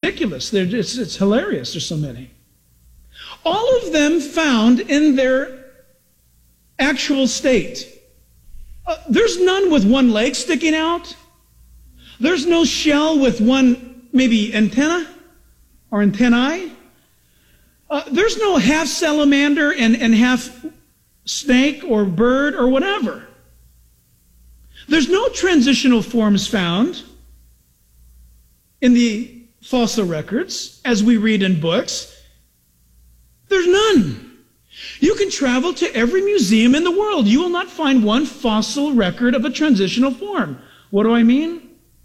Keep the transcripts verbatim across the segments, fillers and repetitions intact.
ridiculous. They're, it's, it's hilarious. There's so many. All of them found in their actual state. Uh, there's none with one leg sticking out. There's no shell with one, maybe antenna or antennae. Uh, there's no half salamander and, and half snake or bird or whatever. There's no transitional forms found in the fossil records as we read in books. There's none. You can travel to every museum in the world. You will not find one fossil record of a transitional form. What do I mean?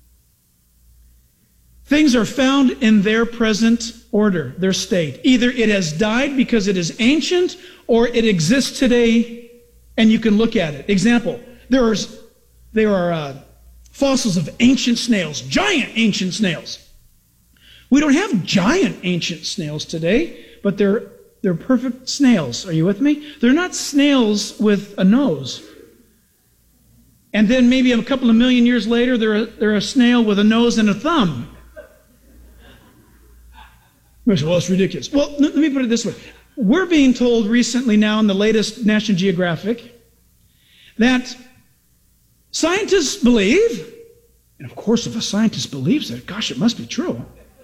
Things are found in their present order, their state. Either it has died because it is ancient, or it exists today and you can look at it. Example, there are, there are uh, fossils of ancient snails, giant ancient snails. We don't have giant ancient snails today, but they're, they're perfect snails. Are you with me? They're not snails with a nose. And then maybe a couple of million years later, they're a, they're a snail with a nose and a thumb. Well, it's ridiculous. Well, let me put it this way. We're being told recently now in the latest National Geographic that scientists believe, and of course if a scientist believes it, gosh, it must be true,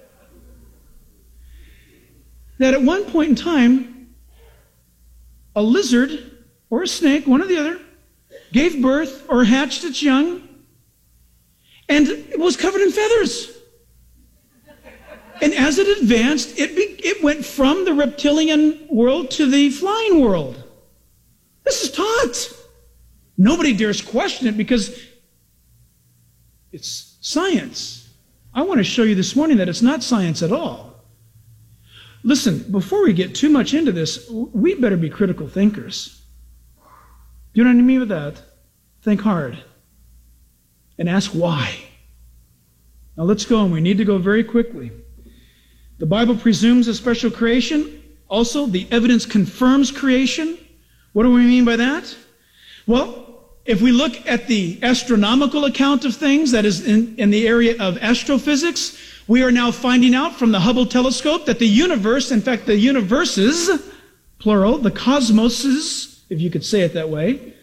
that at one point in time, a lizard or a snake, one or the other, gave birth or hatched its young, and it was covered in feathers. And as it advanced, it, be, it went from the reptilian world to the flying world. This is taught. Nobody dares question it because it's science. I want to show you this morning that it's not science at all. Listen, before we get too much into this, we better be critical thinkers. You know what I mean with that? Think hard and ask why. Now let's go, and we need to go very quickly. The Bible presumes a special creation. Also, the evidence confirms creation. What do we mean by that? Well, if we look at the astronomical account of things, that is in, in the area of astrophysics, we are now finding out from the Hubble telescope that the universe, in fact, the universes, plural, the cosmoses, if you could say it that way,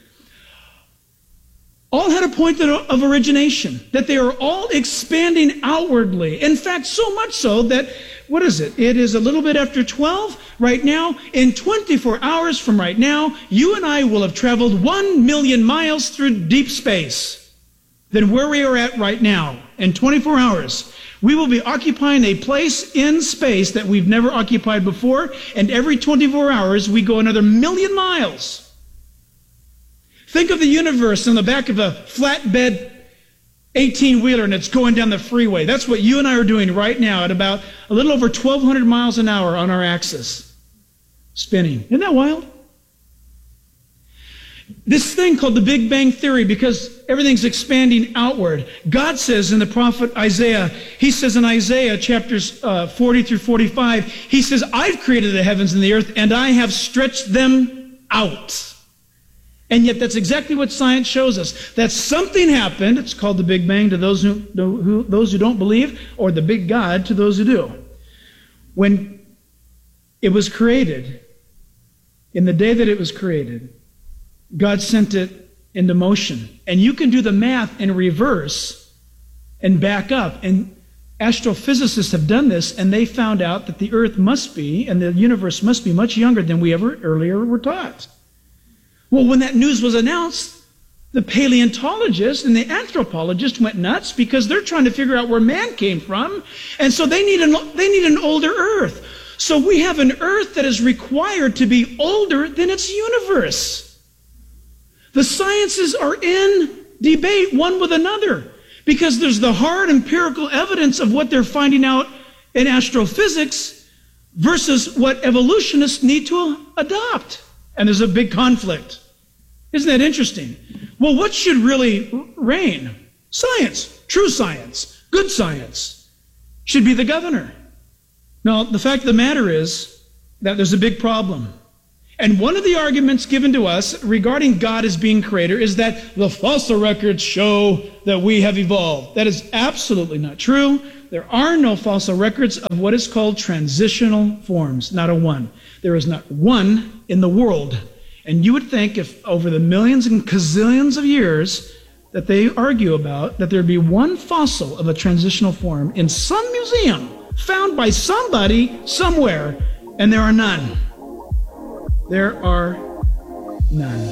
all had a point of origination, that they are all expanding outwardly. In fact, so much so that, what is it? It is a little bit after twelve right now. In twenty-four hours from right now, you and I will have traveled one million miles through deep space than where we are at right now. In twenty-four hours, we will be occupying a place in space that we've never occupied before, and every twenty-four hours, we go another million miles. Think of the universe in the back of a flatbed eighteen-wheeler and it's going down the freeway. That's what you and I are doing right now at about a little over twelve hundred miles an hour on our axis, spinning. Isn't that wild? This thing called the Big Bang Theory, because everything's expanding outward. God says in the prophet Isaiah, he says in Isaiah chapters uh, forty through forty-five, he says, I've created the heavens and the earth and I have stretched them out. And yet that's exactly what science shows us. That something happened. It's called the Big Bang to those who, who, those who don't believe, or the big God to those who do. When it was created, in the day that it was created, God sent it into motion. And you can do the math in reverse and back up. And astrophysicists have done this, and they found out that the earth must be, and the universe must be much younger than we ever earlier were taught. Well, when that news was announced, the paleontologists and the anthropologists went nuts because they're trying to figure out where man came from. And so they need an, they need an older earth. So we have an earth that is required to be older than its universe. The sciences are in debate one with another because there's the hard empirical evidence of what they're finding out in astrophysics versus what evolutionists need to adopt. And there's a big conflict. Isn't that interesting? Well, what should really reign? Science, true science, good science should be the governor. Now, the fact of the matter is that there's a big problem. And one of the arguments given to us regarding God as being creator is that the fossil records show that we have evolved. That is absolutely not true. There are no fossil records of what is called transitional forms, not a one. There is not one in the world. And you would think if over the millions and gazillions of years that they argue about, that there'd be one fossil of a transitional form in some museum found by somebody somewhere, and there are none. There are none.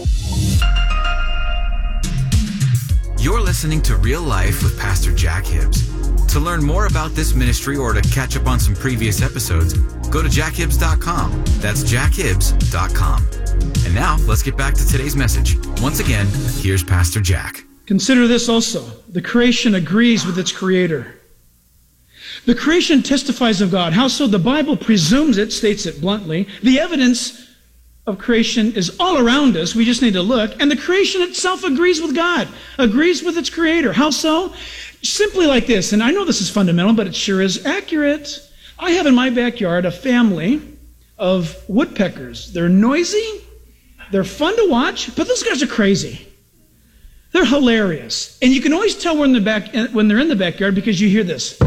You're listening to Real Life with Pastor Jack Hibbs. To learn more about this ministry or to catch up on some previous episodes, go to jack hibbs dot com. That's jack hibbs dot com. And now, let's get back to today's message. Once again, here's Pastor Jack. Consider this also. The creation agrees with its creator. The creation testifies of God. How so? The Bible presumes it, states it bluntly. The evidence of creation is all around us. We just need to look. And the creation itself agrees with God, agrees with its creator. How so? Simply like this, and I know this is fundamental, but it sure is accurate. I have in my backyard a family of woodpeckers. They're noisy, they're fun to watch, but those guys are crazy. They're hilarious. And you can always tell when they're, back, when they're in the backyard because you hear this.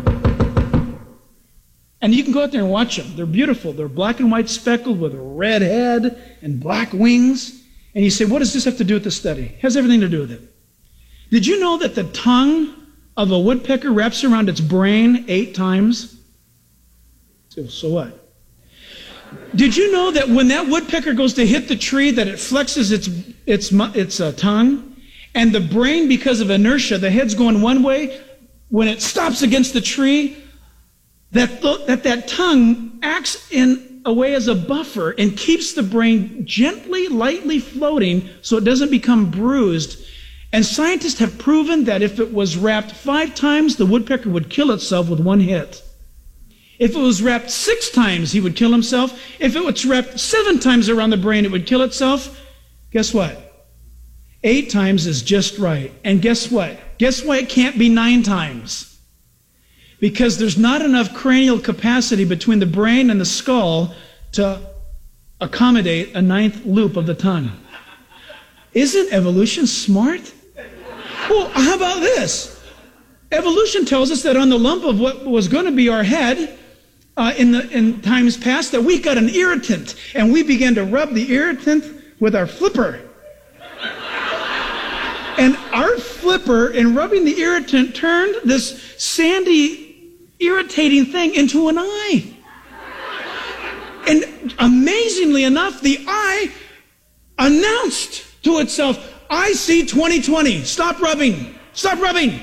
And you can go out there and watch them. They're beautiful. They're black and white speckled with a red head and black wings. And you say, what does this have to do with the study? It has everything to do with it. Did you know that the tongue of a woodpecker wraps around its brain eight times? So, so what? Did you know that when that woodpecker goes to hit the tree, that it flexes its its its uh, tongue, and the brain, because of inertia, the head's going one way. When it stops against the tree, that th- that that tongue acts in a way as a buffer and keeps the brain gently, lightly floating, so it doesn't become bruised. And scientists have proven that if it was wrapped five times, the woodpecker would kill itself with one hit. If it was wrapped six times, he would kill himself. If it was wrapped seven times around the brain, it would kill itself. Guess what? Eight times is just right. And guess what? Guess why it can't be nine times? Because there's not enough cranial capacity between the brain and the skull to accommodate a ninth loop of the tongue. Isn't evolution smart? Well, how about this? Evolution tells us that on the lump of what was going to be our head, uh, in the in times past, that we got an irritant, and we began to rub the irritant with our flipper. And our flipper, in rubbing the irritant, turned this sandy, irritating thing into an eye. And amazingly enough, the eye announced to itself, I see twenty twenty. Stop rubbing. Stop rubbing.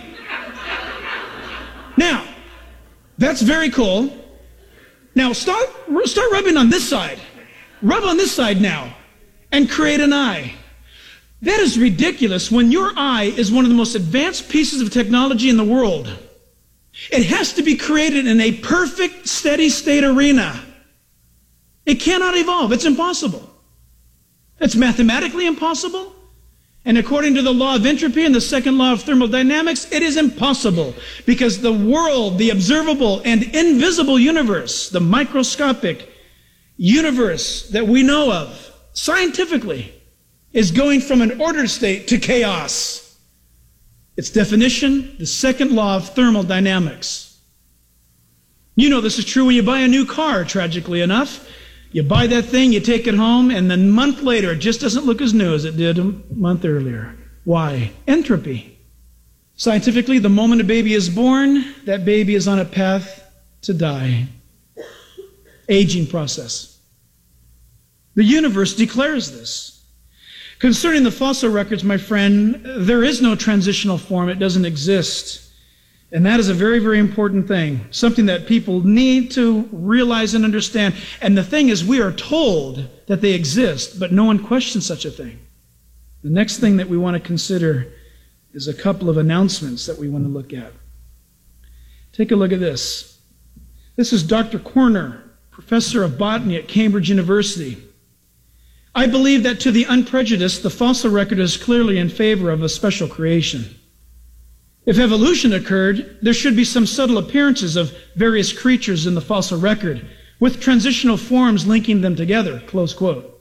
Now, that's very cool. Now, start, start rubbing on this side. Rub on this side now and create an eye. That is ridiculous when your eye is one of the most advanced pieces of technology in the world. It has to be created in a perfect, steady state arena. It cannot evolve. It's impossible. It's mathematically impossible. And according to the law of entropy and the second law of thermodynamics, it is impossible because the world, the observable and invisible universe, the microscopic universe that we know of scientifically, is going from an ordered state to chaos. Its definition, the second law of thermodynamics. You know this is true when you buy a new car, tragically enough. You buy that thing, you take it home, and then a month later, it just doesn't look as new as it did a month earlier. Why? Entropy. Scientifically, the moment a baby is born, that baby is on a path to die. Aging process. The universe declares this. Concerning the fossil records, my friend, there is no transitional form. It doesn't exist. And that is a very, very important thing, something that people need to realize and understand. And the thing is, we are told that they exist, but no one questions such a thing. The next thing that we want to consider is a couple of announcements that we want to look at. Take a look at this. This is Doctor Corner, professor of botany at Cambridge University. I believe that to the unprejudiced, the fossil record is clearly in favor of a special creation. If evolution occurred, there should be some subtle appearances of various creatures in the fossil record, with transitional forms linking them together, close quote.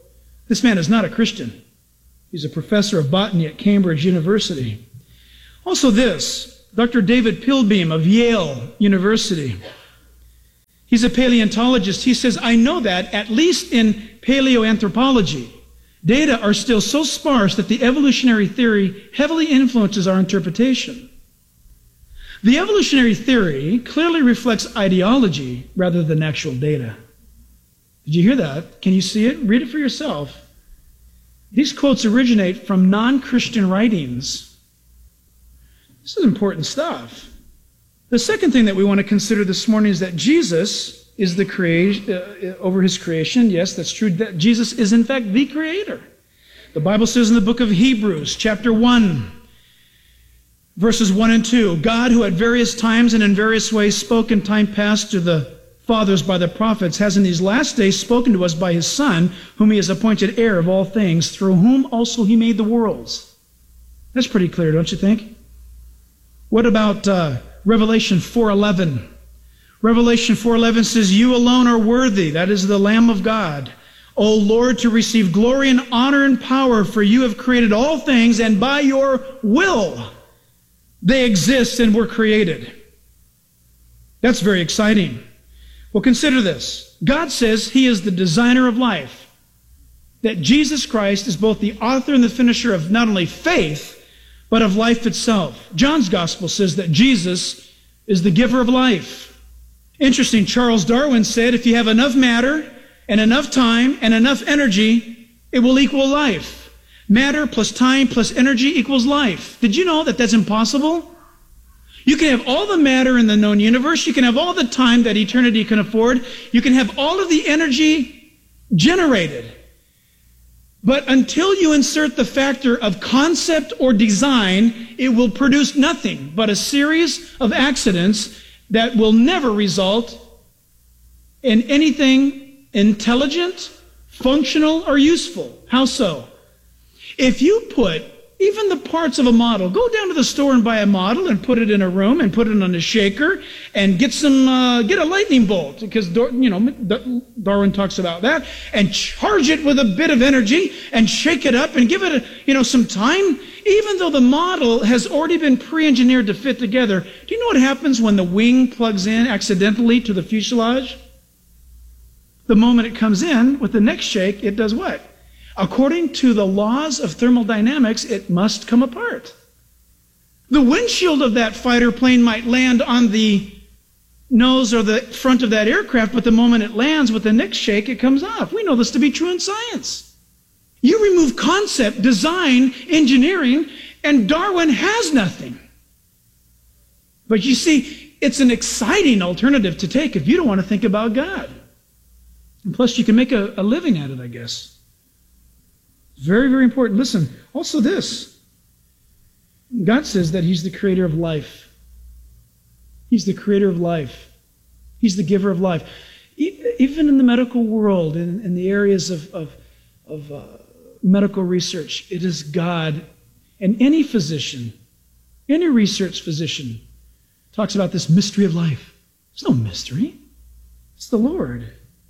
This man is not a Christian. He's a professor of botany at Cambridge University. Also this, Doctor David Pilbeam of Yale University. He's a paleontologist. He says, I know that, at least in paleoanthropology, data are still so sparse that the evolutionary theory heavily influences our interpretation. The evolutionary theory clearly reflects ideology rather than actual data. Did you hear that? Can you see it? Read it for yourself. These quotes originate from non-Christian writings. This is important stuff. The second thing that we want to consider this morning is that Jesus is the creation uh, over his creation. Yes, that's true. That Jesus is in fact the creator. The Bible says in the book of Hebrews, chapter one, verses one and two, God, who at various times and in various ways spoke in time past to the fathers by the prophets, has in these last days spoken to us by his Son, whom he has appointed heir of all things, through whom also he made the worlds. That's pretty clear, don't you think? What about uh, Revelation four eleven? Revelation four eleven says, you alone are worthy, that is the Lamb of God, O Lord, to receive glory and honor and power, for you have created all things, and by your will they exist and were created. That's very exciting. Well, consider this. God says he is the designer of life, that Jesus Christ is both the author and the finisher of not only faith, but of life itself. John's gospel says that Jesus is the giver of life. Interesting, Charles Darwin said, if you have enough matter and enough time and enough energy, it will equal life. Matter plus time plus energy equals life. Did you know that that's impossible? You can have all the matter in the known universe. You can have all the time that eternity can afford. You can have all of the energy generated. But until you insert the factor of concept or design, it will produce nothing but a series of accidents that will never result in anything intelligent, functional, or useful. How so? If you put even the parts of a model, go down to the store and buy a model and put it in a room and put it on a shaker and get some, uh, get a lightning bolt, because you know Darwin talks about that, and charge it with a bit of energy and shake it up and give it a, you know some time. Even though the model has already been pre-engineered to fit together, do you know what happens when the wing plugs in accidentally to the fuselage? The moment it comes in with the next shake, it does what? According to the laws of thermodynamics, it must come apart. The windshield of that fighter plane might land on the nose or the front of that aircraft, but the moment it lands with the next shake, it comes off. We know this to be true in science. You remove concept, design, engineering, and Darwin has nothing. But you see, it's an exciting alternative to take if you don't want to think about God. And plus, you can make a, a living at it, I guess. Very, very important. Listen, also this. God says that he's the creator of life. He's the creator of life. He's the giver of life. Even in the medical world, in, in the areas of, of, of uh, medical research, it is God. And any physician, any research physician talks about this mystery of life. There's no mystery. It's the Lord.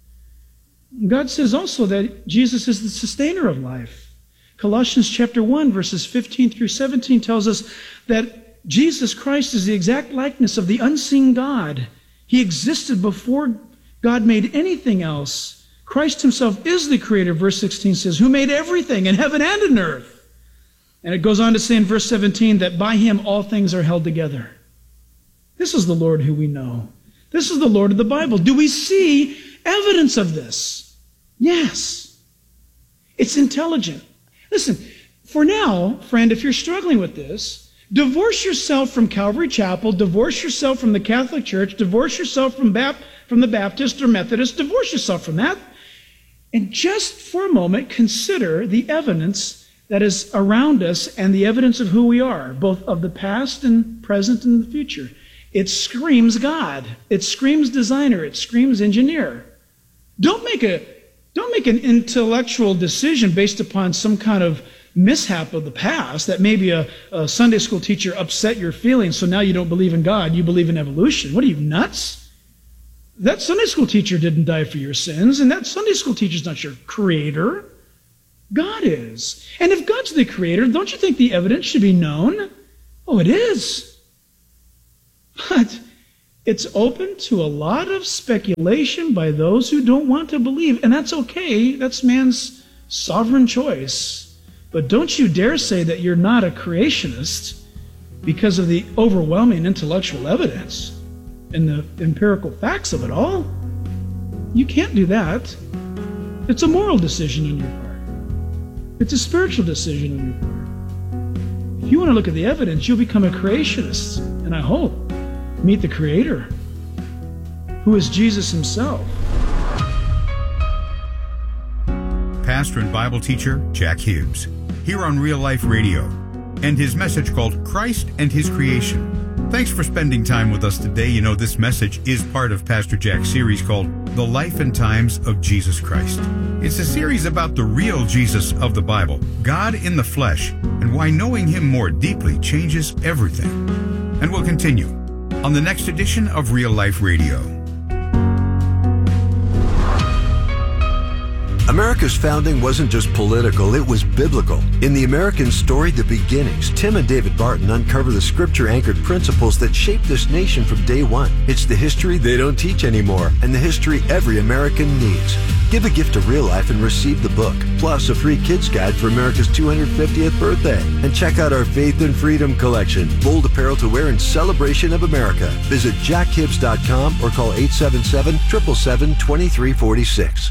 God says also that Jesus is the sustainer of life. Colossians chapter one, verses fifteen through seventeen tells us that Jesus Christ is the exact likeness of the unseen God. He existed before God made anything else. Christ himself is the creator, verse sixteen says, who made everything in heaven and in earth. And it goes on to say in verse seventeen that by him all things are held together. This is the Lord who we know. This is the Lord of the Bible. Do we see evidence of this? Yes. It's intelligent. Listen, for now, friend, if you're struggling with this, divorce yourself from Calvary Chapel, divorce yourself from the Catholic Church, divorce yourself from, Bap- from the Baptist or Methodist, divorce yourself from that, and just for a moment consider the evidence that is around us and the evidence of who we are, both of the past and present and the future. It screams God. It screams designer. It screams engineer. Don't make a Don't make an intellectual decision based upon some kind of mishap of the past that maybe a, a Sunday school teacher upset your feelings, so now you don't believe in God, you believe in evolution. What are you, nuts? That Sunday school teacher didn't die for your sins, and that Sunday school teacher's not your creator. God is. And if God's the creator, don't you think the evidence should be known? Oh, it is. But it's open to a lot of speculation by those who don't want to believe, and that's okay. That's man's sovereign choice. But don't you dare say that you're not a creationist because of the overwhelming intellectual evidence and the empirical facts of it all. You can't do that. It's a moral decision on your part. It's a spiritual decision on your part. If you want to look at the evidence, you'll become a creationist, and I hope meet the Creator, who is Jesus himself. Pastor and Bible teacher Jack Hibbs, here on Real Life Radio, and his message called Christ and His Creation. Thanks for spending time with us today. You know, this message is part of Pastor Jack's series called The Life and Times of Jesus Christ. It's a series about the real Jesus of the Bible, God in the flesh, and why knowing Him more deeply changes everything. And we'll continue on the next edition of Real Life Radio. America's founding wasn't just political, it was biblical. In the American story, The Beginnings, Tim and David Barton uncover the scripture-anchored principles that shaped this nation from day one. It's the history they don't teach anymore, and the history every American needs. Give a gift to Real Life and receive the book, plus a free kids guide for America's two hundred fiftieth birthday. And check out our Faith and Freedom collection, bold apparel to wear in celebration of America. Visit jack hibbs dot com or call eight seven seven, seven seven seven, two three four six.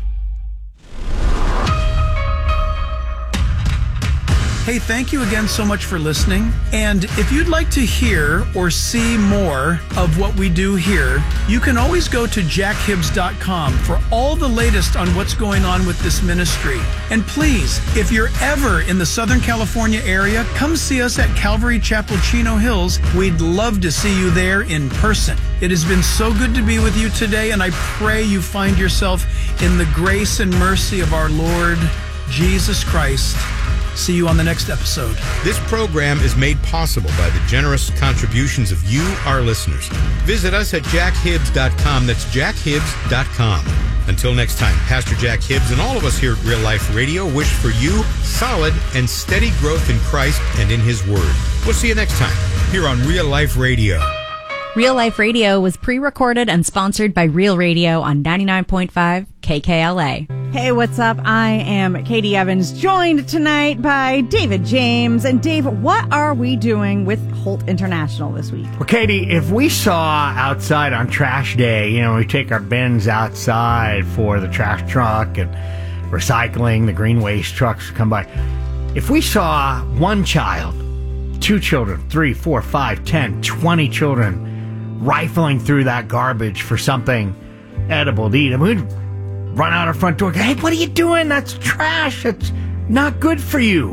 Hey, thank you again so much for listening. And if you'd like to hear or see more of what we do here, you can always go to jack hibbs dot com for all the latest on what's going on with this ministry. And please, if you're ever in the Southern California area, come see us at Calvary Chapel, Chino Hills. We'd love to see you there in person. It has been so good to be with you today, and I pray you find yourself in the grace and mercy of our Lord Jesus Christ. See you on the next episode. This program is made possible by the generous contributions of you, our listeners. Visit us at jack hibbs dot com. That's jack hibbs dot com. Until next time, Pastor Jack Hibbs and all of us here at Real Life Radio wish for you solid and steady growth in Christ and in His Word. We'll see you next time here on Real Life Radio. Real Life Radio was pre-recorded and sponsored by Real Radio on ninety-nine point five K K L A. Hey, what's up? I am Katie Evans, joined tonight by David James. And Dave, what are we doing with Holt International this week? Well, Katie, if we saw outside on trash day, you know, we take our bins outside for the trash truck and recycling, the green waste trucks come by. If we saw one child, two children, three, four, five, ten, twenty children rifling through that garbage for something edible to eat, and we'd run out our front door. Hey, what are you doing? That's trash. It's not good for you.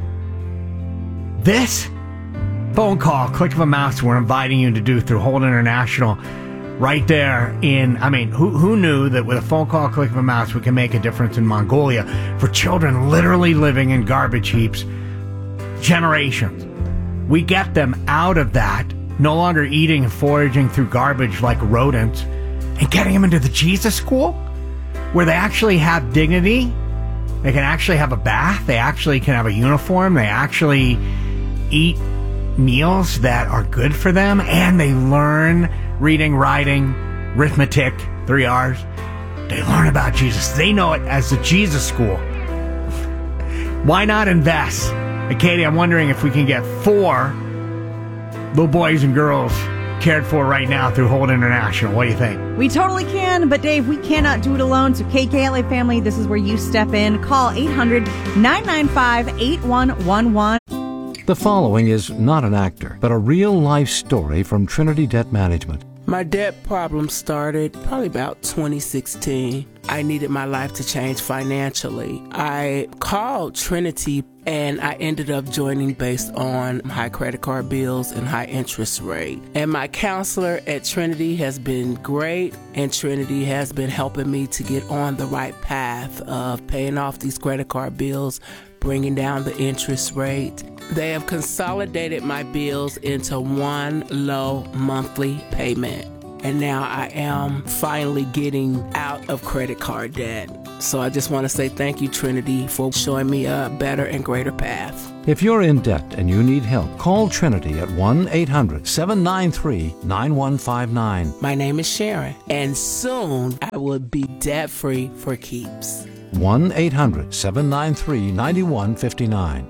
This phone call, click of a mouse, we're inviting you to do through Holt International right there in, I mean, who who knew that with a phone call, click of a mouse, we can make a difference in Mongolia for children literally living in garbage heaps generations. We get them out of that, no longer eating and foraging through garbage like rodents, and getting them into the Jesus School, where they actually have dignity, they can actually have a bath, they actually can have a uniform, they actually eat meals that are good for them, and they learn reading, writing, arithmetic, three R's. They learn about Jesus. They know it as the Jesus School. Why not invest? And Katie, I'm wondering if we can get four little boys and girls cared for right now through Holt International. What do you think? We totally can, but Dave, we cannot do it alone. So K K L A family, this is where you step in. Call eight hundred, nine nine five, eight one one one. The following is not an actor, but a real-life story from Trinity Debt Management. My debt problem started probably about twenty sixteen. I needed my life to change financially. I called Trinity and I ended up joining based on high credit card bills and high interest rate. And my counselor at Trinity has been great, and Trinity has been helping me to get on the right path of paying off these credit card bills, bringing down the interest rate. They have consolidated my bills into one low monthly payment. and now I am finally getting out of credit card debt. So I just want to say thank you, Trinity, for showing me a better and greater path. If you're in debt and you need help, call Trinity at one eight hundred seven nine three nine one five nine. My name is Sharon, and soon I will be debt-free for keeps. one eight hundred seven nine three nine one five nine.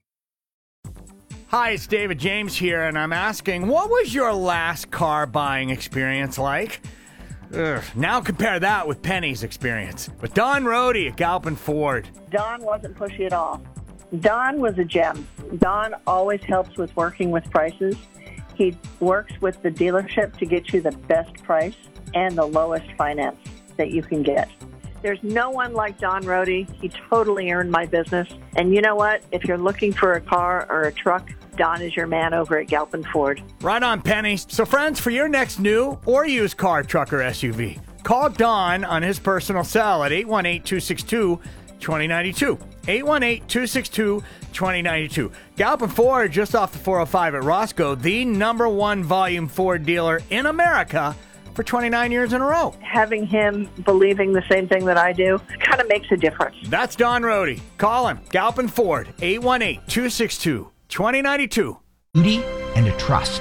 Hi, it's David James here, and I'm asking, what was your last car buying experience like? Ugh. Now compare that with Penny's experience with Don Rohde at Galpin Ford. Don wasn't pushy at all. Don was a gem. Don always helps with working with prices. He works with the dealership to get you the best price and the lowest finance that you can get. There's no one like Don Rohde. He totally earned my business. And you know what? If you're looking for a car or a truck, Don is your man over at Galpin Ford. Right on, Penny. So friends, for your next new or used car, truck, or S U V, call Don on his personal cell at eight one eight, two six two, two zero nine two. eight one eight, two six two, two zero nine two. Galpin Ford, just off the four oh five at Roscoe, the number one volume Ford dealer in America for twenty-nine years in a row. Having him believing the same thing that I do kind of makes a difference. That's Don Rohde. Call him, Galpin Ford, eight one eight, two six two, two zero nine two. Duty and a trust.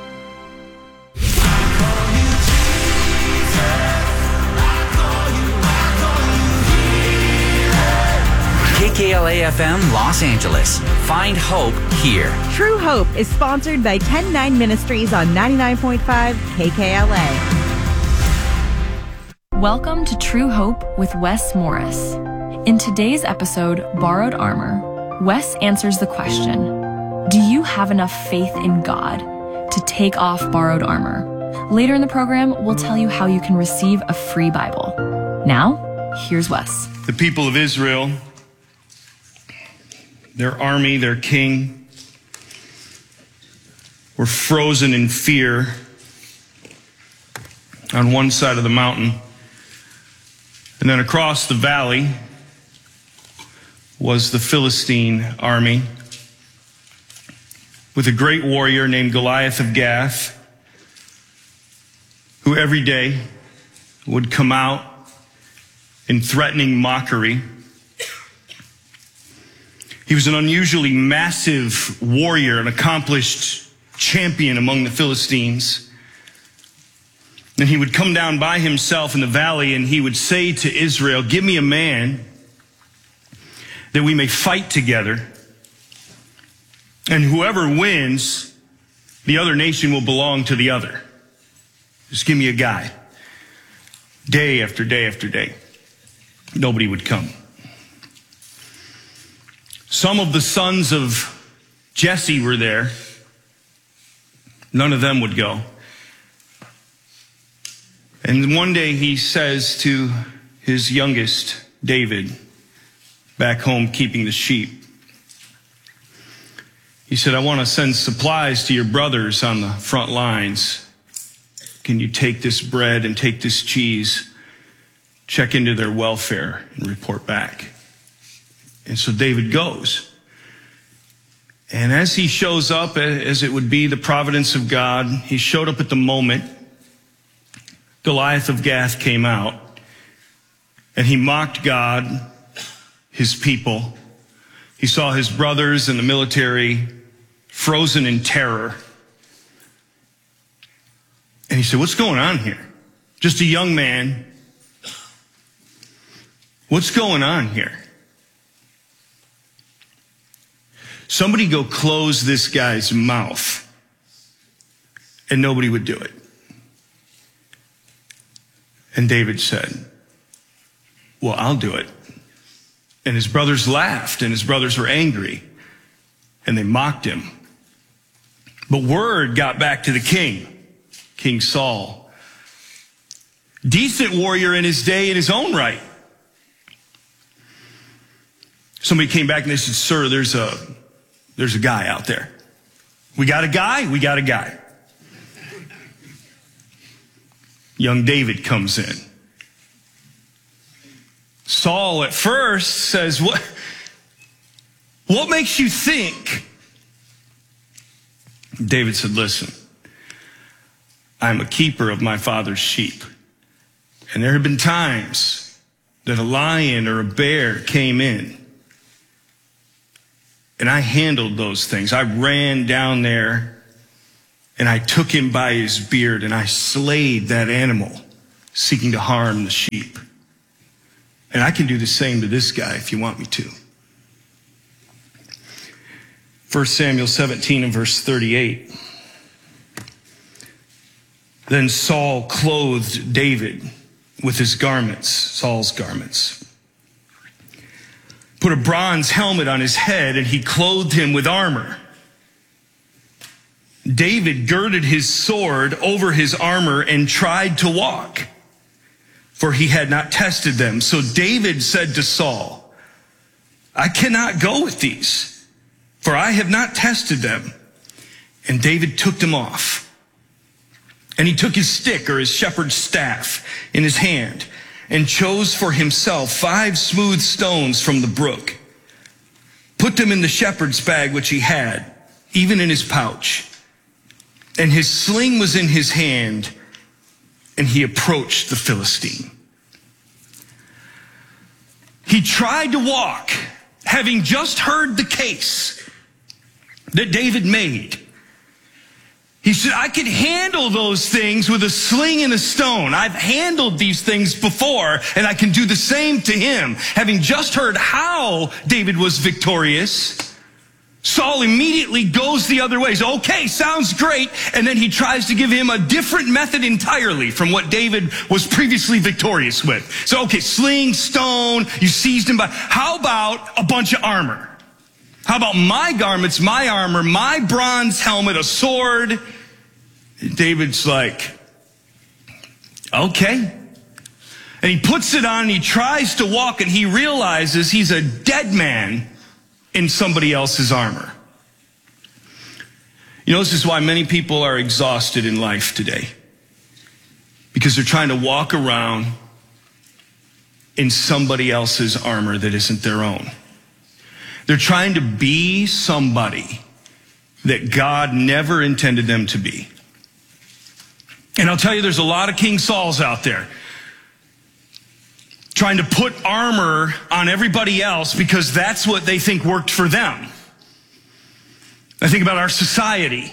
K K L A F M Los Angeles. Find hope here. True Hope is sponsored by ten nine Ministries on ninety-nine point five K K L A. Welcome to True Hope with Wes Morris. In today's episode, Borrowed Armor, Wes answers the question, do you have enough faith in God to take off borrowed armor? Later in the program, we'll tell you how you can receive a free Bible. Now, here's Wes. The people of Israel, their army, their king, were frozen in fear on one side of the mountain. And then across the valley was the Philistine army with a great warrior named Goliath of Gath, who every day would come out in threatening mockery. He was an unusually massive warrior, an accomplished champion among the Philistines. And he would come down by himself in the valley and he would say to Israel, give me a man that we may fight together. And whoever wins, the other nation will belong to the other. Just give me a guy. Day after day after day. Nobody would come. Some of the sons of Jesse were there. None of them would go. And one day he says to his youngest, David, back home keeping the sheep, he said, I want to send supplies to your brothers on the front lines. Can you take this bread and take this cheese, check into their welfare, and report back? And so David goes. And as he shows up, as it would be the providence of God, he showed up at the moment Goliath of Gath came out, and he mocked God, his people. He saw his brothers in the military frozen in terror. And he said, what's going on here? Just a young man. What's going on here? Somebody go close this guy's mouth. And nobody would do it. And David said, well, I'll do it. And his brothers laughed, and his brothers were angry, and they mocked him. But word got back to the king, King Saul. Decent warrior in his day in his own right. Somebody came back and they said, sir, there's a, there's a guy out there. We got a guy? We got a guy. Young David comes in. Saul at first says, what, what makes you think? David said, listen, I'm a keeper of my father's sheep. And there have been times that a lion or a bear came in, and I handled those things. I ran down there, and I took him by his beard, and I slayed that animal, seeking to harm the sheep. And I can do the same to this guy if you want me to. First Samuel seventeen and verse thirty-eight. Then Saul clothed David with his garments, Saul's garments, put a bronze helmet on his head, and he clothed him with armor. David girded his sword over his armor and tried to walk, for he had not tested them. So David said to Saul, I cannot go with these, for I have not tested them. And David took them off. And he took his stick, or his shepherd's staff, in his hand, and chose for himself five smooth stones from the brook, put them in the shepherd's bag which he had, even in his pouch. And his sling was in his hand, and he approached the Philistine. He tried to walk, having just heard the case that David made. He said, I could handle those things with a sling and a stone. I've handled these things before, and I can do the same to him. Having just heard how David was victorious, Saul immediately goes the other way. He says, okay, sounds great. And then he tries to give him a different method entirely from what David was previously victorious with. So, okay, sling, stone, you seized him by. How about a bunch of armor? How about my garments, my armor, my bronze helmet, a sword? David's like, okay. And he puts it on and he tries to walk, and he realizes he's a dead man in somebody else's armor. You know, this is why many people are exhausted in life today. Because they're trying to walk around in somebody else's armor that isn't their own. They're trying to be somebody that God never intended them to be. And I'll tell you, there's a lot of King Sauls out there trying to put armor on everybody else because that's what they think worked for them. I think about our society.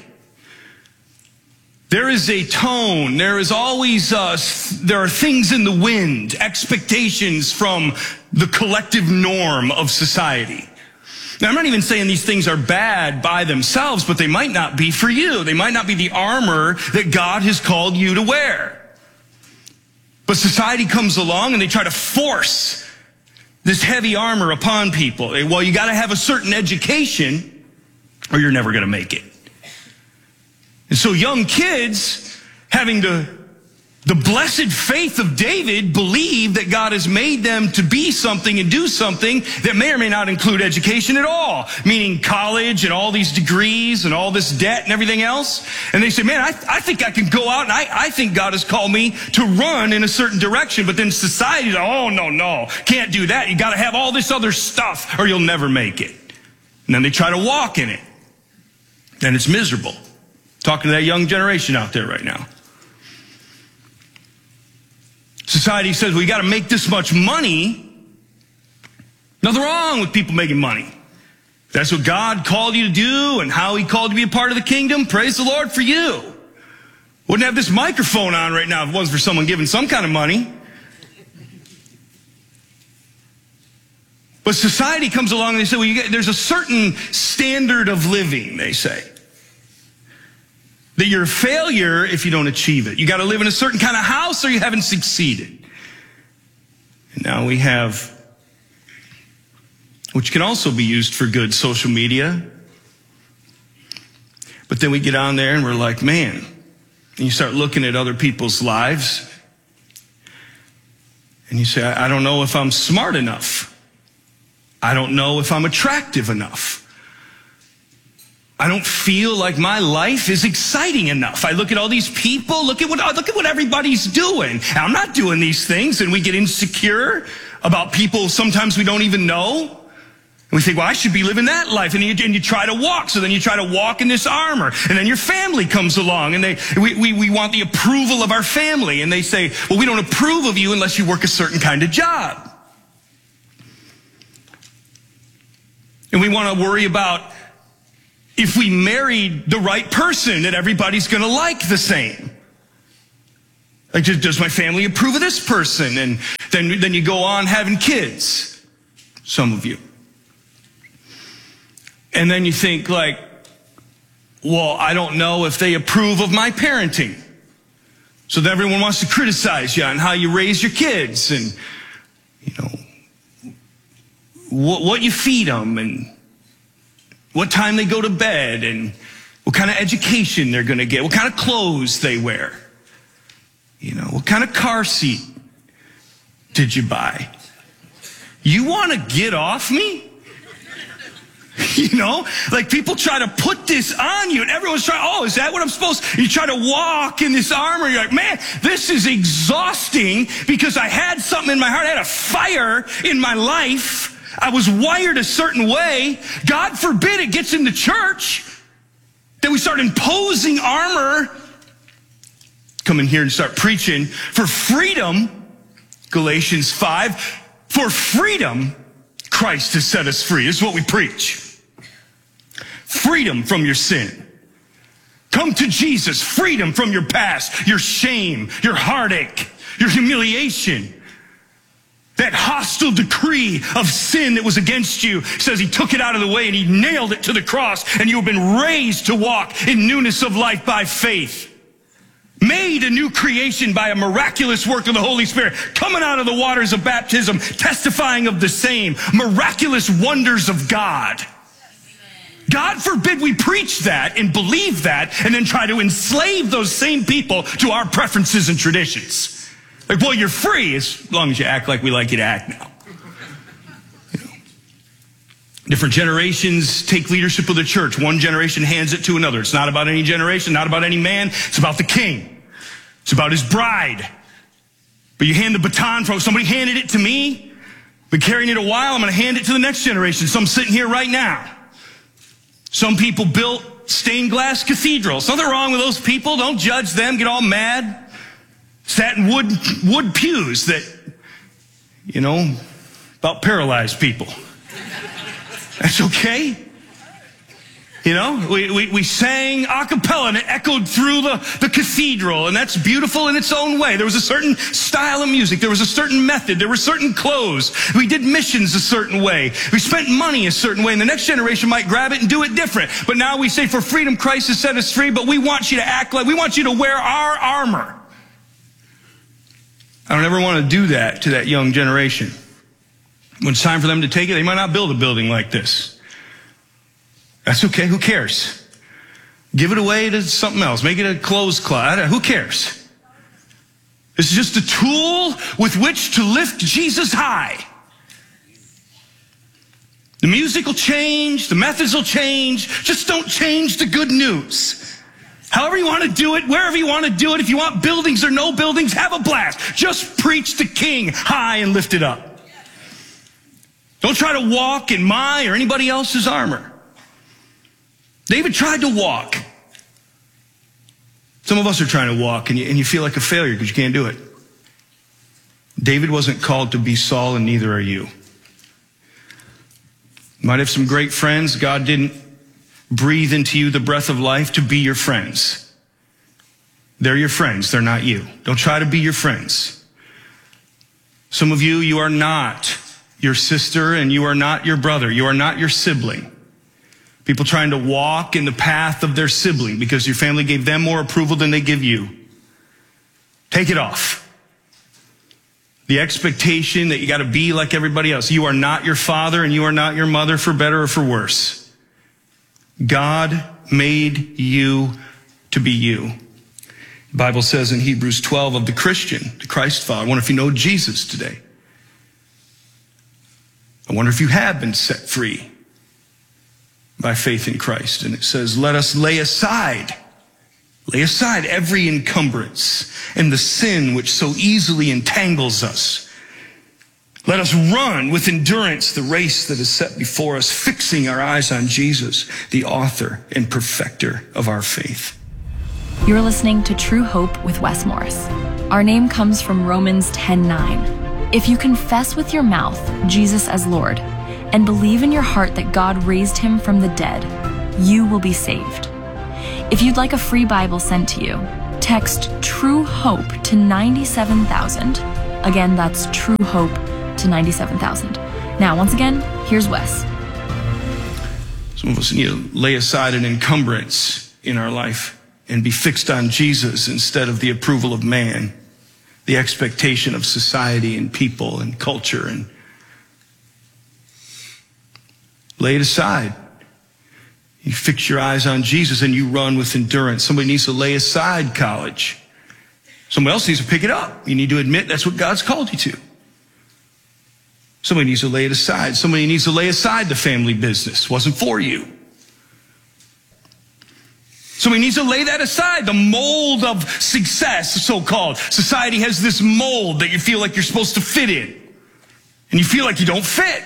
There is a tone, there is always, uh, there are things in the wind, expectations from the collective norm of society. Now, I'm not even saying these things are bad by themselves, but they might not be for you. They might not be the armor that God has called you to wear. But society comes along and they try to force this heavy armor upon people. Well, you got to have a certain education or you're never going to make it. And so young kids, having the The blessed faith of David, believe that God has made them to be something and do something that may or may not include education at all, meaning college and all these degrees and all this debt and everything else. And they say, man, I, I think I can go out and I, I think God has called me to run in a certain direction. But then society's like, oh, no, no, can't do that. You got to have all this other stuff or you'll never make it. And then they try to walk in it. And it's miserable. Talking to that young generation out there right now. Society says, well, you got to make this much money. Nothing wrong with people making money. If that's what God called you to do and how he called you to be a part of the kingdom, praise the Lord for you. Wouldn't have this microphone on right now if it wasn't for someone giving some kind of money. But society comes along and they say, well, you get, there's a certain standard of living, they say. That you're a failure if you don't achieve it. You got to live in a certain kind of house or you haven't succeeded. And now we have, which can also be used for good, social media. But then we get on there and we're like, man, and you start looking at other people's lives. And you say, I don't know if I'm smart enough. I don't know if I'm attractive enough. I don't feel like my life is exciting enough. I look at all these people, look at what, look at what everybody's doing. And I'm not doing these things, and we get insecure about people sometimes we don't even know. And we think, well, I should be living that life. And you, and you try to walk. So then you try to walk in this armor. And then your family comes along. And they, we, we, we want the approval of our family. And they say, well, we don't approve of you unless you work a certain kind of job. And we want to worry about if we married the right person that everybody's going to like the same. Like, does my family approve of this person? And then, then you go on having kids. Some of you. And then you think like, well, I don't know if they approve of my parenting. So then everyone wants to criticize you on how you raise your kids and, you know, what, what you feed them and what time they go to bed and what kind of education they're going to get, what kind of clothes they wear. You know, what kind of car seat did you buy? You want to get off me? You know, like people try to put this on you and everyone's trying, oh, is that what I'm supposed to? You try to walk in this armor. You're like, man, this is exhausting because I had something in my heart. I had a fire in my life. I was wired a certain way. God forbid it gets in the church that we start imposing armor. Come in here and start preaching for freedom. Galatians five, for freedom, Christ has set us free. This is what we preach. Freedom from your sin. Come to Jesus. Freedom from your past, your shame, your heartache, your humiliation. That hostile decree of sin that was against you, says he took it out of the way and he nailed it to the cross, and you have been raised to walk in newness of life by faith. Made a new creation by a miraculous work of the Holy Spirit, coming out of the waters of baptism, testifying of the same miraculous wonders of God. God forbid we preach that and believe that and then try to enslave those same people to our preferences and traditions. Like, well, you're free as long as you act like we like you to act now. You know. Different generations take leadership of the church. One generation hands it to another. It's not about any generation, not about any man. It's about the king. It's about his bride. But you hand the baton from somebody handed it to me. Been carrying it a while. I'm going to hand it to the next generation. So I'm sitting here right now. Some people built stained glass cathedrals. Nothing wrong with those people. Don't judge them. Get all mad. Sat in wood, wood pews that, you know, about paralyzed people. That's okay. You know, we, we, we sang a cappella and it echoed through the, the cathedral, and that's beautiful in its own way. There was a certain style of music. There was a certain method. There were certain clothes. We did missions a certain way. We spent money a certain way, and the next generation might grab it and do it different. But now we say, for freedom, Christ has set us free, but we want you to act like, we want you to wear our armor. I don't ever want to do that to that young generation. When it's time for them to take it, they might not build a building like this. That's okay. Who cares? Give it away to something else. Make it a clothes closet. Who cares? This is just a tool with which to lift Jesus high. The music will change. The methods will change. Just don't change the good news. However you want to do it, wherever you want to do it, if you want buildings or no buildings, have a blast. Just preach the King high and lift it up. Don't try to walk in my or anybody else's armor. David tried to walk. Some of us are trying to walk and you, and you feel like a failure because you can't do it. David wasn't called to be Saul, and neither are you. You might have some great friends. God didn't breathe into you the breath of life to be your friends. They're your friends. They're not you. Don't try to be your friends. Some of you, you are not your sister and you are not your brother. You are not your sibling. People trying to walk in the path of their sibling because your family gave them more approval than they give you. Take it off. The expectation that you got to be like everybody else. You are not your father and you are not your mother, for better or for worse. God made you to be you. The Bible says in Hebrews twelve of the Christian, the Christ follower. I wonder if you know Jesus today. I wonder if you have been set free by faith in Christ. And it says, let us lay aside, lay aside every encumbrance and the sin which so easily entangles us. Let us run with endurance the race that is set before us, fixing our eyes on Jesus, the author and perfecter of our faith. You're listening to True Hope with Wes Morris. Our name comes from Romans ten nine. If you confess with your mouth Jesus as Lord and believe in your heart that God raised him from the dead, you will be saved. If you'd like a free Bible sent to you, text True Hope to ninety-seven thousand. Again, that's True Hope to ninety-seven thousand. Now, once again, here's Wes. Some of us need to lay aside an encumbrance in our life and be fixed on Jesus instead of the approval of man, the expectation of society and people and culture. And lay it aside. You fix your eyes on Jesus and you run with endurance. Somebody needs to lay aside college. Someone else needs to pick it up. You need to admit that's what God's called you to. Somebody needs to lay it aside. Somebody needs to lay aside the family business. Wasn't for you. Somebody needs to lay that aside. The mold of success, so-called. Society has this mold that you feel like you're supposed to fit in. And you feel like you don't fit.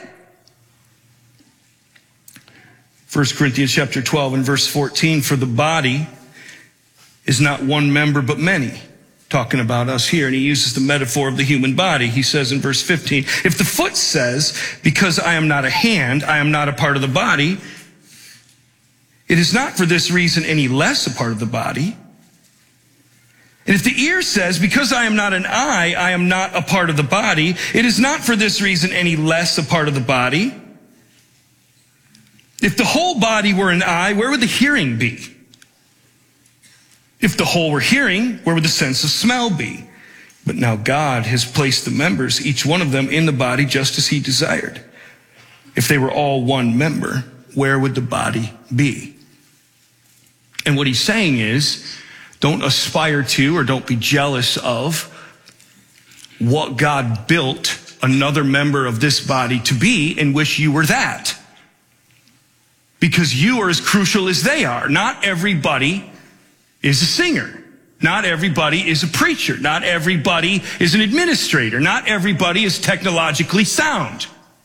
First Corinthians chapter twelve and verse fourteen, for the body is not one member but many. Talking about us here, and he uses the metaphor of the human body. He says in verse fifteen, if the foot says, because I am not a hand, I am not a part of the body, it is not for this reason any less a part of the body. And if the ear says, because I am not an eye, I am not a part of the body, it is not for this reason any less a part of the body. If the whole body were an eye, where would the hearing be? If the whole were hearing, where would the sense of smell be? But now God has placed the members, each one of them, in the body just as he desired. If they were all one member, where would the body be? And what he's saying is, don't aspire to or don't be jealous of what God built another member of this body to be and wish you were that. Because you are as crucial as they are. Not everybody is a singer. Not everybody is a preacher. Not everybody is an administrator. Not everybody is technologically sound.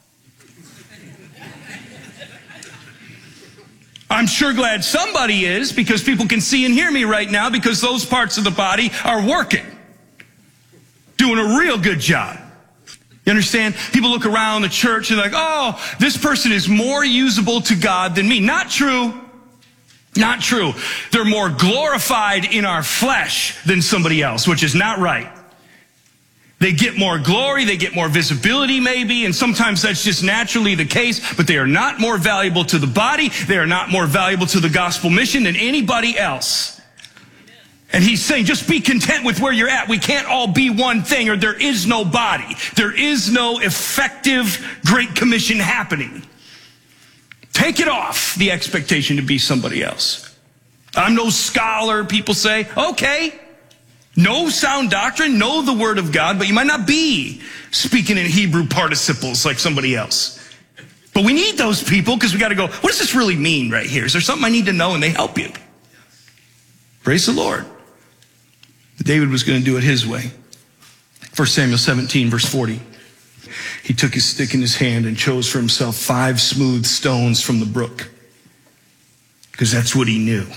I'm sure glad somebody is, because people can see and hear me right now, because those parts of the body are working. Doing a real good job. You understand? People look around the church and they're like, oh, this person is more usable to God than me. Not true. Not true. They're more glorified in our flesh than somebody else, which is not right. They get more glory, they get more visibility maybe, and sometimes that's just naturally the case, but they are not more valuable to the body, they are not more valuable to the gospel mission than anybody else. And he's saying, just be content with where you're at. We can't all be one thing, or there is no body. There is no effective Great Commission happening. Take it off the expectation to be somebody else. I'm no scholar, people say. Okay. Know sound doctrine, know the word of God, but you might not be speaking in Hebrew participles like somebody else. But we need those people, because we got to go, what does this really mean right here? Is there something I need to know? And they help you. Praise the Lord. David was going to do it his way. First Samuel seventeen, verse forty. He took his stick in his hand and chose for himself five smooth stones from the brook, because that's what he knew.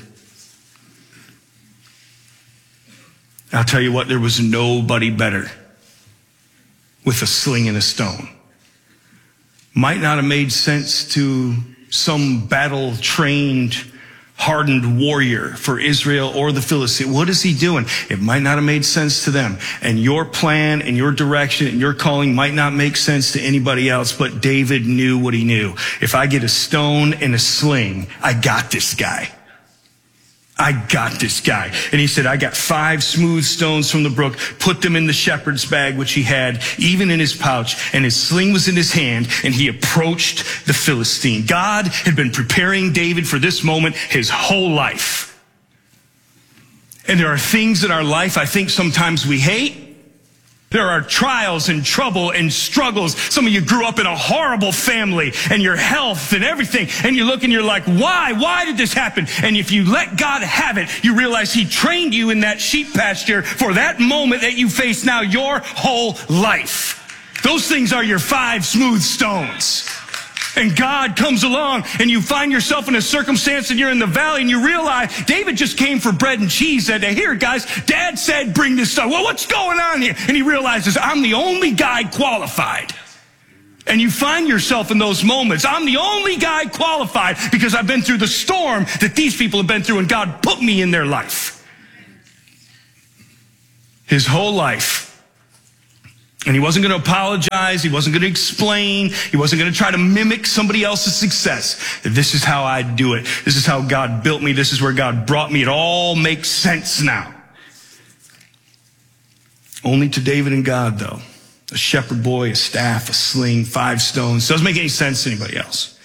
I'll tell you what, there was nobody better with a sling and a stone. Might not have made sense to some battle-trained, hardened warrior for Israel or the Philistines. What is he doing? It might not have made sense to them. And your plan and your direction and your calling might not make sense to anybody else, but David knew what he knew. If I get a stone and a sling, I got this guy. I got this guy. And he said, I got five smooth stones from the brook, put them in the shepherd's bag, which he had, even in his pouch, and his sling was in his hand, and he approached the Philistine. God had been preparing David for this moment his whole life. And there are things in our life I think sometimes we hate. There are trials and trouble and struggles. Some of you grew up in a horrible family, and your health and everything, and you look and you're like, why? Why did this happen? And if you let God have it, you realize he trained you in that sheep pasture for that moment that you face now your whole life. Those things are your five smooth stones. And God comes along and you find yourself in a circumstance and you're in the valley and you realize David just came for bread and cheese that day. Here, guys, Dad said bring this stuff. Well, what's going on here? And he realizes I'm the only guy qualified. And you find yourself in those moments. I'm the only guy qualified because I've been through the storm that these people have been through and God put me in their life. His whole life. And he wasn't going to apologize. He wasn't going to explain. He wasn't going to try to mimic somebody else's success. This is how I do it. This is how God built me. This is where God brought me. It all makes sense now. Only to David and God, though. A shepherd boy, a staff, a sling, five stones. Doesn't make any sense to anybody else.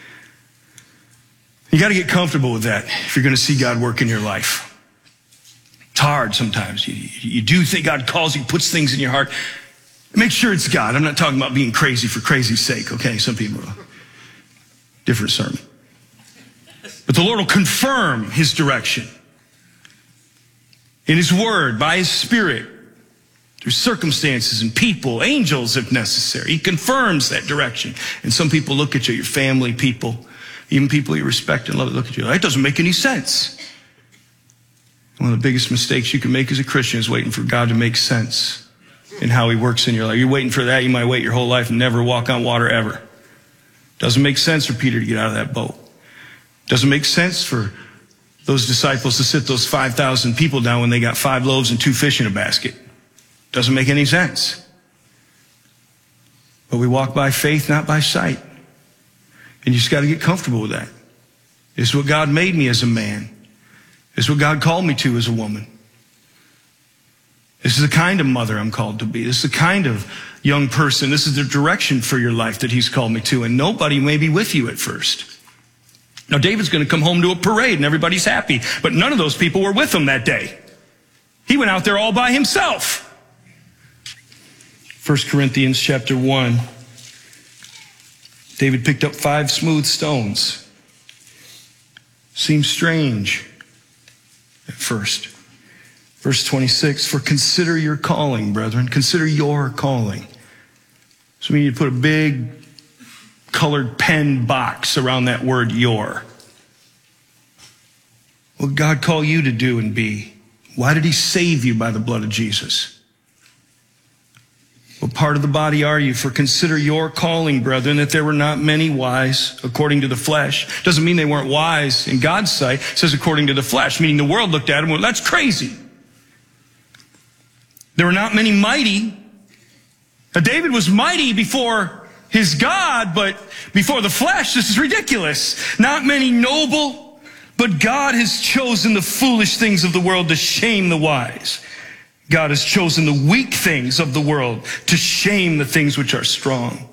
You got to get comfortable with that if you're going to see God work in your life. It's hard sometimes. You, you do think God calls you, puts things in your heart. Make sure it's God. I'm not talking about being crazy for crazy's sake, okay? Some people, different sermon. But the Lord will confirm his direction in his word, by his Spirit, through circumstances and people, angels if necessary. He confirms that direction. And some people look at you, your family, people, even people you respect and love, look at you. That doesn't make any sense. One of the biggest mistakes you can make as a Christian is waiting for God to make sense in how he works in your life. You're waiting for that, you might wait your whole life and never walk on water ever. Doesn't make sense for Peter to get out of that boat. Doesn't make sense for those disciples to sit those five thousand people down when they got five loaves and two fish in a basket. Doesn't make any sense. But we walk by faith, not by sight. And you just got to get comfortable with that. This is what God made me as a man. This is what God called me to as a woman. This is the kind of mother I'm called to be. This is the kind of young person. This is the direction for your life that he's called me to. And nobody may be with you at first. Now, David's going to come home to a parade and everybody's happy. But none of those people were with him that day. He went out there all by himself. First Corinthians chapter one. David picked up five smooth stones. Seems strange at first. Verse twenty-six, for consider your calling, brethren. Consider your calling. So we need to put a big colored pen box around that word your. What did God call you to do and be? Why did he save you by the blood of Jesus? What part of the body are you? For consider your calling, brethren, that there were not many wise according to the flesh. Doesn't mean they weren't wise in God's sight. It says according to the flesh, meaning the world looked at him and went, that's crazy. There were not many mighty. Now, David was mighty before his God, but before the flesh, this is ridiculous. Not many noble, but God has chosen the foolish things of the world to shame the wise. God has chosen the weak things of the world to shame the things which are strong.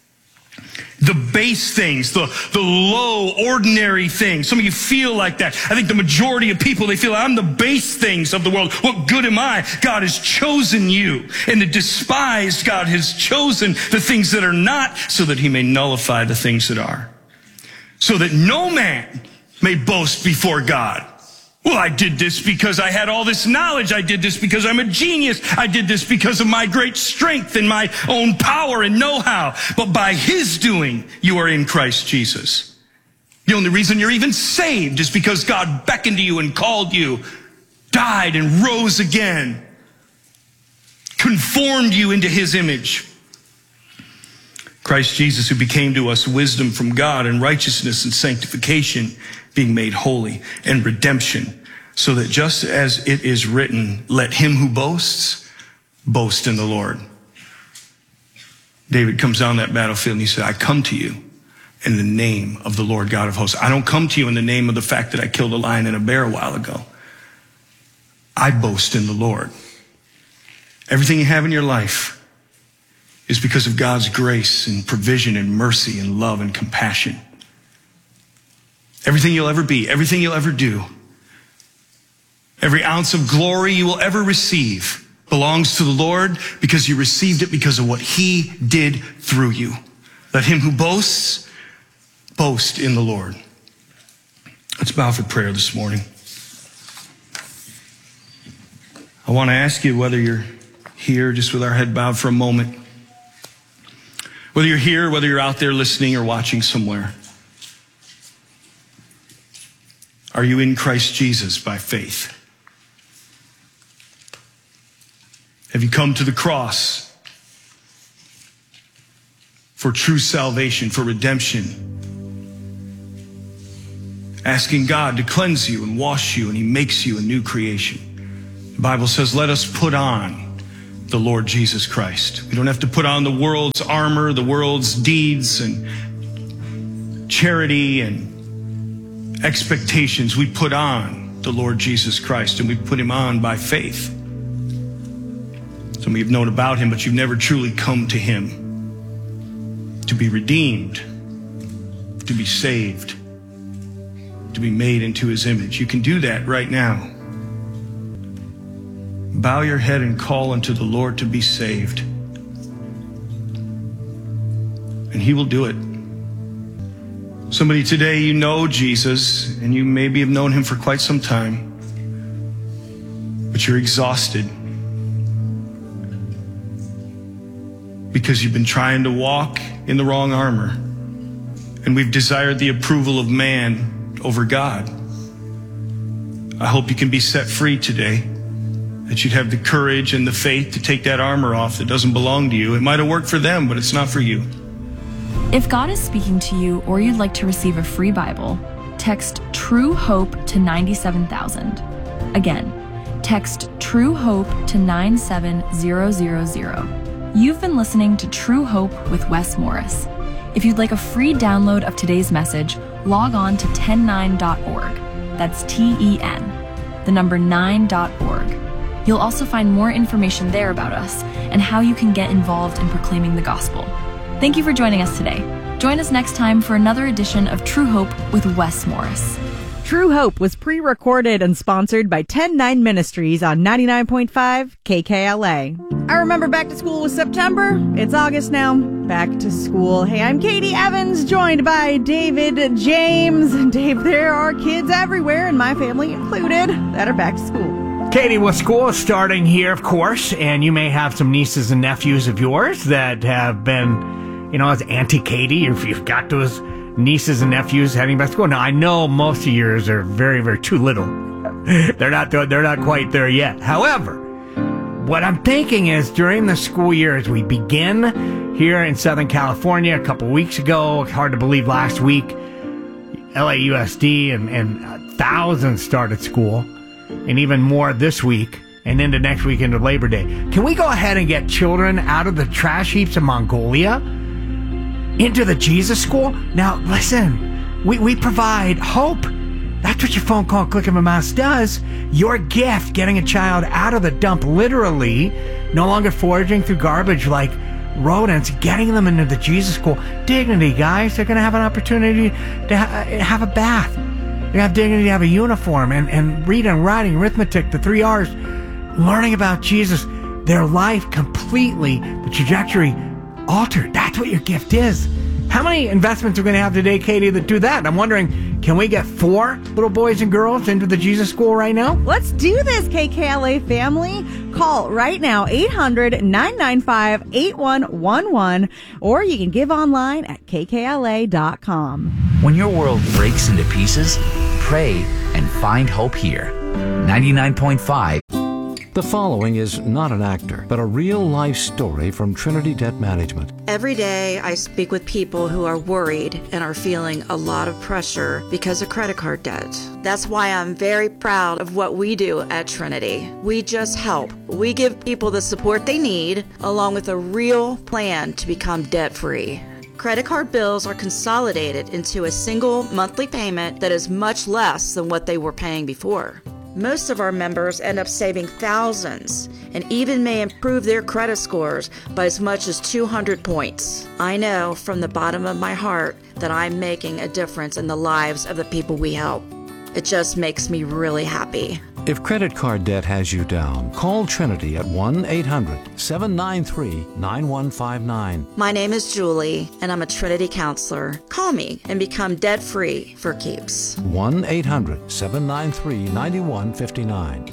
The base things, the, the low, ordinary things. Some of you feel like that. I think the majority of people, they feel, I'm the base things of the world. What good am I? God has chosen you. And the despised, God has chosen the things that are not, so that he may nullify the things that are. So that no man may boast before God. Well, I did this because I had all this knowledge. I did this because I'm a genius. I did this because of my great strength and my own power and know-how. But by his doing, you are in Christ Jesus. The only reason you're even saved is because God beckoned to you and called you, died and rose again, conformed you into his image. Christ Jesus, who became to us wisdom from God and righteousness and sanctification, being made holy, and redemption, so that just as it is written, let him who boasts, boast in the Lord. David comes down that battlefield and he said, I come to you in the name of the Lord God of hosts. I don't come to you in the name of the fact that I killed a lion and a bear a while ago. I boast in the Lord. Everything you have in your life is because of God's grace and provision and mercy and love and compassion. Everything you'll ever be, everything you'll ever do, every ounce of glory you will ever receive belongs to the Lord because you received it because of what he did through you. Let him who boasts, boast in the Lord. Let's bow for prayer this morning. I want to ask you whether you're here just with our head bowed for a moment. Whether you're here, whether you're out there listening or watching somewhere, are you in Christ Jesus by faith? Have you come to the cross for true salvation, for redemption? Asking God to cleanse you and wash you, and he makes you a new creation. The Bible says, let us put on the Lord Jesus Christ. We don't have to put on the world's armor, the world's deeds and charity and expectations. We put on the Lord Jesus Christ, and we put him on by faith. Some of you have known about him, but you've never truly come to him to be redeemed, to be saved, to be made into his image. You can do that right now. Bow your head and call unto the Lord to be saved. And he will do it. Somebody today, you know Jesus, and you maybe have known him for quite some time, but you're exhausted because you've been trying to walk in the wrong armor, and we've desired the approval of man over God. I hope you can be set free today, that you'd have the courage and the faith to take that armor off that doesn't belong to you. It might have worked for them, but it's not for you. If God is speaking to you or you'd like to receive a free Bible, text True Hope to ninety-seven thousand. Again, text True Hope to nine seven zero zero zero. You've been listening to True Hope with Wes Morris. If you'd like a free download of today's message, log on to ten nine dot org. That's T E N, the number nine dot org. You'll also find more information there about us and how you can get involved in proclaiming the gospel. Thank you for joining us today. Join us next time for another edition of True Hope with Wes Morris. True Hope was pre-recorded and sponsored by ten nine Ministries on ninety-nine point five K K L A. I remember back to school was September. It's August now. Back to school. Hey, I'm Katie Evans, joined by David James. Dave, there are kids everywhere, and my family included, that are back to school. Katie, well, school is starting here, of course, and you may have some nieces and nephews of yours that have been, you know, as Auntie Katie, if you've got those nieces and nephews heading back to school. Now, I know most of yours are very, very too little. They're not, they're not quite there yet. However, what I'm thinking is during the school year, as we begin here in Southern California a couple weeks ago, hard to believe last week, L A U S D and, and thousands started school. And even more this week and into next week into Labor Day. Can we go ahead and get children out of the trash heaps of Mongolia into the Jesus School? Now, listen, we, we provide hope. That's what your phone call, click of a mouse does. Your gift, getting a child out of the dump, literally, no longer foraging through garbage like rodents, getting them into the Jesus School. Dignity, guys. They're going to have an opportunity to ha- have a bath. They have dignity to have a uniform and, and reading, writing, arithmetic, the three R's, learning about Jesus, their life completely, the trajectory altered. That's what your gift is. How many investments are we going to have today, Katie, that do that? I'm wondering, can we get four little boys and girls into the Jesus School right now? Let's do this, K K L A family. Call right now, eight hundred nine nine five eight one one one, or you can give online at K K L A dot com. When your world breaks into pieces, pray and find hope here. ninety-nine point five. The following is not an actor, but a real-life story from Trinity Debt Management. Every day I speak with people who are worried and are feeling a lot of pressure because of credit card debt. That's why I'm very proud of what we do at Trinity. We just help. We give people the support they need, along with a real plan to become debt-free. Credit card bills are consolidated into a single monthly payment that is much less than what they were paying before. Most of our members end up saving thousands and even may improve their credit scores by as much as two hundred points. I know from the bottom of my heart that I'm making a difference in the lives of the people we help. It just makes me really happy. If credit card debt has you down, call Trinity at one eight hundred seven nine three nine one five nine. My name is Julie, and I'm a Trinity counselor. Call me and become debt-free for keeps. one eight hundred seven nine three nine one five nine.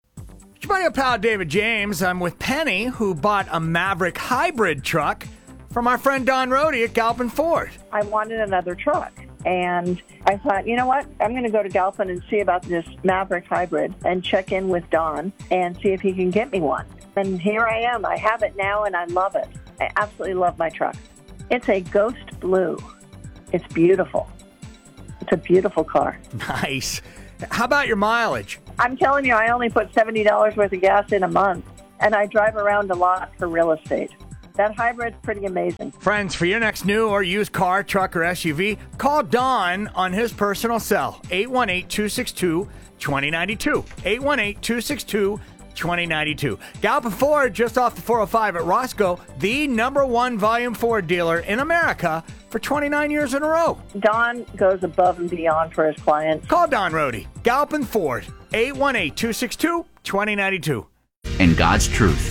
Good morning, pal David James. I'm with Penny, who bought a Maverick hybrid truck from our friend Don Rohde at Galpin Ford. I wanted another truck. And I thought, you know what? I'm going to go to Galpin and see about this Maverick Hybrid and check in with Don and see if he can get me one. And here I am. I have it now, and I love it. I absolutely love my truck. It's a ghost blue. It's beautiful. It's a beautiful car. Nice. How about your mileage? I'm telling you, I only put seventy dollars worth of gas in a month, and I drive around a lot for real estate. That hybrid's pretty amazing. Friends, for your next new or used car, truck, or S U V, call Don on his personal cell, eight one eight, two six two, two zero nine two. eight one eight, two six two, two zero nine two. Galpin Ford, just off the four oh five at Roscoe, the number one volume Ford dealer in America for twenty-nine years in a row. Don goes above and beyond for his clients. Call Don Rohde, Galpin Ford, eight one eight, two six two, two zero nine two. And God's truth.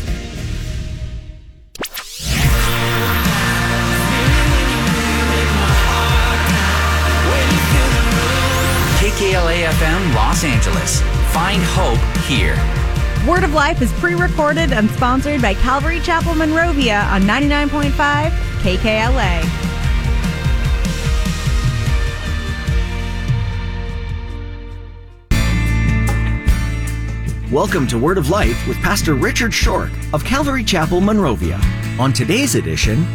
K K L A F M Los Angeles. Find hope here. Word of Life is pre-recorded and sponsored by Calvary Chapel Monrovia on ninety-nine point five K K L A. Welcome to Word of Life with Pastor Richard Shork of Calvary Chapel Monrovia. On today's edition,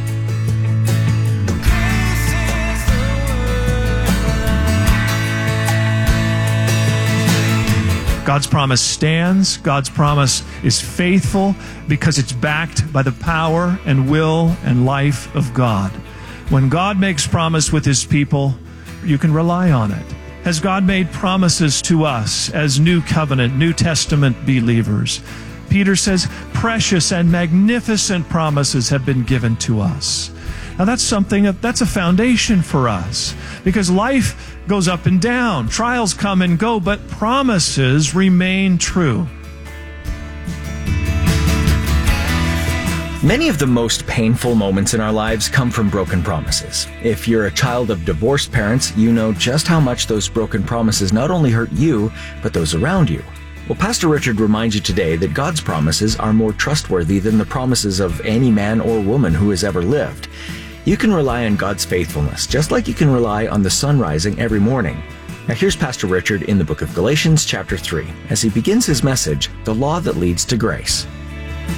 God's promise stands. God's promise is faithful because it's backed by the power and will and life of God. When God makes promise with His people, you can rely on it. Has God made promises to us as New Covenant, New Testament believers? Peter says, precious and magnificent promises have been given to us. Now that's something, that's a foundation for us, because life goes up and down, trials come and go, but promises remain true. Many of the most painful moments in our lives come from broken promises. If you're a child of divorced parents, you know just how much those broken promises not only hurt you, but those around you. Well, Pastor Richard reminds you today that God's promises are more trustworthy than the promises of any man or woman who has ever lived. You can rely on God's faithfulness, just like you can rely on the sun rising every morning. Now here's Pastor Richard in the book of Galatians chapter three, as he begins his message, The Law That Leads to Grace.